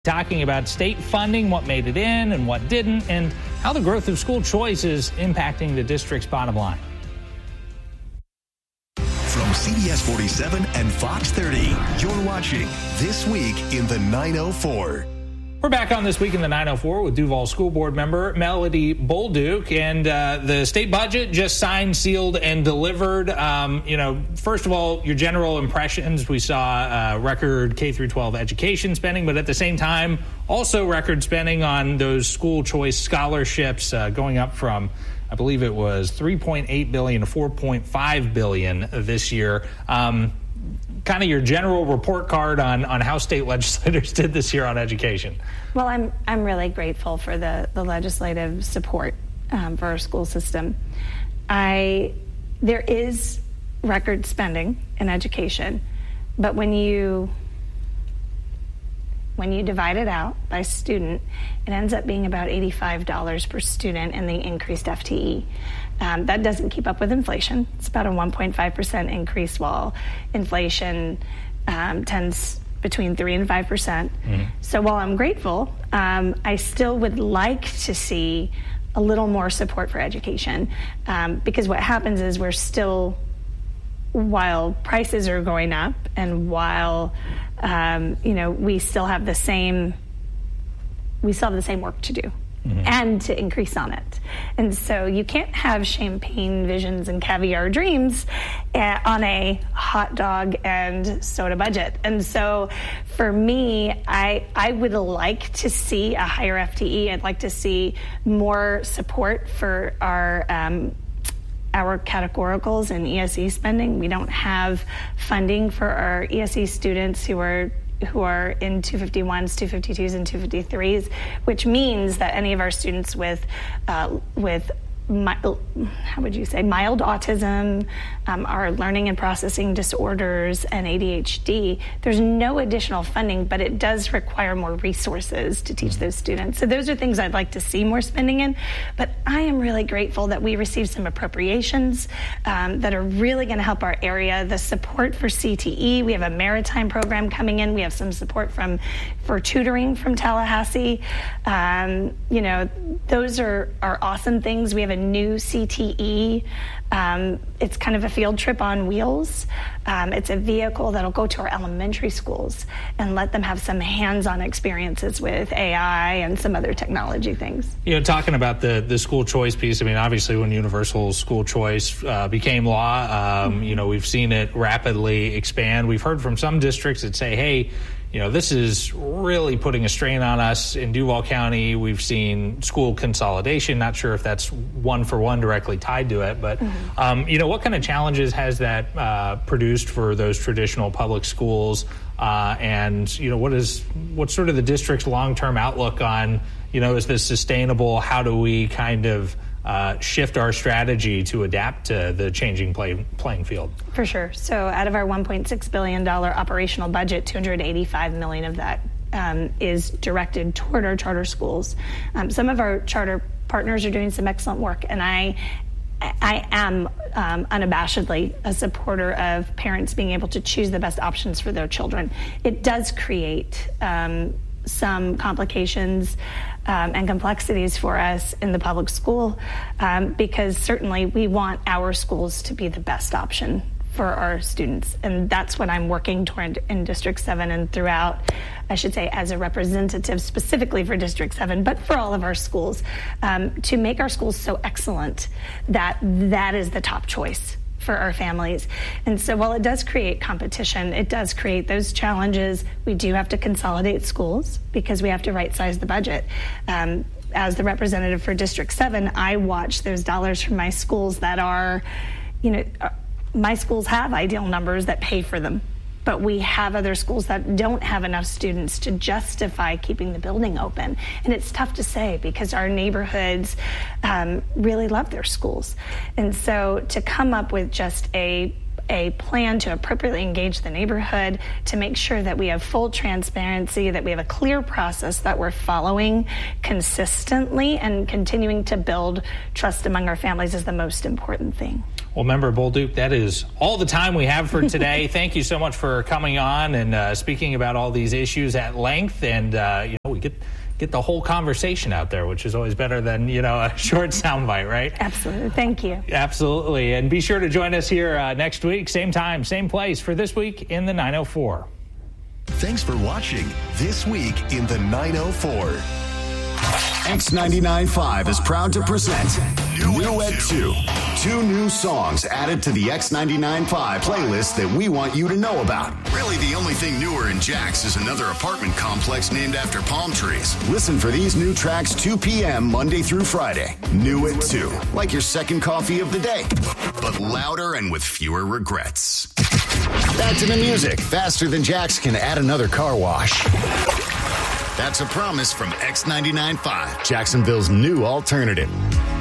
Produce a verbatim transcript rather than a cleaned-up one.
talking about state funding, what made it in and what didn't, and how the growth of school choice is impacting the district's bottom line. From C B S forty-seven and Fox thirty, you're watching This Week in the nine oh four. We're back on This Week in the nine oh four with Duval School Board member Melody Bolduc, and uh, the state budget just signed, sealed, and delivered. Um, you know, first of all, your general impressions. We saw uh, record K through twelve education spending, but at the same time, also record spending on those school choice scholarships, uh, going up from, I believe it was three point eight billion dollars to four point five billion dollars this year. Um, kind of your general report card on, on how state legislators did this year on education. Well, I'm I'm really grateful for the, the legislative support um, for our school system. I there is record spending in education, but when you when you divide it out by student, it ends up being about eighty-five dollars per student in the increased F T E. Um, that doesn't keep up with inflation. It's about a one point five percent increase, while inflation um, tends between three and five percent. Mm-hmm. So while I'm grateful, um, I still would like to see a little more support for education, um, because what happens is we're still, while prices are going up and while um, you know we still have the same, we still have the same work to do. Mm-hmm. And to increase on it. And so you can't have champagne visions and caviar dreams uh, on a hot dog and soda budget. And so for me, I I would like to see a higher F T E. I'd like to see more support for our um, our categoricals and E S E spending. We don't have funding for our E S E students who are who are in two fifty-ones, two fifty-twos, and two fifty-threes, which means that any of our students with uh, with mild, how would you say mild autism, um, our learning and processing disorders, and A D H D, there's no additional funding, but it does require more resources to teach those students. So those are things I'd like to see more spending in. But I am really grateful that we received some appropriations um, that are really going to help our area. The support for C T E, we have a maritime program coming in. We have some support from for tutoring from Tallahassee. Um, you know, those are, are awesome things. We have a new C T E. Um, it's kind of a field trip on wheels. Um, it's a vehicle that'll go to our elementary schools and let them have some hands-on experiences with A I and some other technology things. You know, talking about the, the school choice piece, I mean, obviously when universal school choice uh, became law, um, mm-hmm. you know, we've seen it rapidly expand. We've heard from some districts that say, hey, you know, this is really putting a strain on us in Duval County. We've seen school consolidation. Not sure if that's one for one directly tied to it, but, mm-hmm. um, you know, what kind of challenges has that uh, produced for those traditional public schools? Uh, and, you know, what is what's sort of the district's long-term outlook on, you know, is this sustainable? How do we kind of Uh, shift our strategy to adapt to the changing play, playing field? For sure. So out of our one point six billion dollars operational budget, two hundred eighty-five million dollars of that um, is directed toward our charter schools. Um, some of our charter partners are doing some excellent work, and I I am um, unabashedly a supporter of parents being able to choose the best options for their children. It does create um, some complications um, and complexities for us in the public school um, because certainly we want our schools to be the best option for our students. And that's what I'm working toward in District seven and throughout, I should say, as a representative specifically for District seven, but for all of our schools, um, to make our schools so excellent that that is the top choice for our families. And so while it does create competition, it does create those challenges. We do have to consolidate schools because we have to right size the budget. Um, as the representative for District seven, I watch those dollars from my schools that are, you know, my schools have ideal numbers that pay for them, but we have other schools that don't have enough students to justify keeping the building open. And it's tough to say because our neighborhoods um, really love their schools. And so to come up with just a a plan to appropriately engage the neighborhood, to make sure that we have full transparency, that we have a clear process that we're following consistently and continuing to build trust among our families is the most important thing. Well, Member Bolduc, that is all the time we have for today. Thank you so much for coming on and uh, speaking about all these issues at length. And uh, you know, we get get the whole conversation out there, which is always better than, you know, a short soundbite, right? Absolutely. Thank you. Absolutely. And be sure to join us here uh, next week, same time, same place for This Week in the nine oh four. Thanks for watching This Week in the nine oh four. X ninety-nine point five is proud to present New at two. Two new songs added to the X ninety-nine point five playlist that we want you to know about. Really, the only thing newer in Jax is another apartment complex named after palm trees. Listen for these new tracks two p.m. Monday through Friday. New at two. Like your second coffee of the day. But louder and with fewer regrets. Back to the music. Faster than Jax can add another car wash. That's a promise from X ninety-nine point five. Jacksonville's new alternative.